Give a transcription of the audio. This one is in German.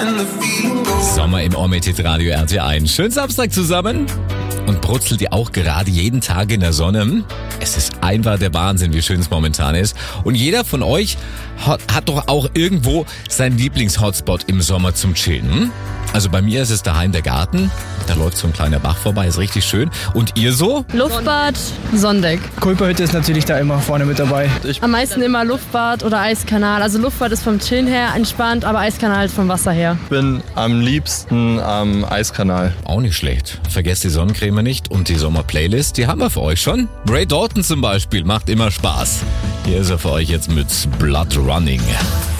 Sommer im Ohr-mit Radio RT1. Schönen Samstag zusammen. Und brutzelt ihr auch gerade jeden Tag in der Sonne? Es ist einfach der Wahnsinn, wie schön es momentan ist. Und jeder von euch hat doch auch irgendwo seinen Lieblings-Hotspot im Sommer zum Chillen. Also bei mir ist es daheim der Garten. Da läuft so ein kleiner Bach vorbei, ist richtig schön. Und ihr so? Luftbad, Sondeck. Kulperhütte ist natürlich da immer vorne mit dabei. Am meisten immer Luftbad oder Eiskanal. Also Luftbad ist vom Chillen her entspannt, aber Eiskanal halt vom Wasser her. Ich bin am liebsten am Eiskanal. Auch nicht schlecht. Vergesst die Sonnencreme nicht und die Sommer-Playlist, die haben wir für euch schon. Ray Dalton zum Beispiel, macht immer Spaß. Hier ist er für euch jetzt mit Blood Running.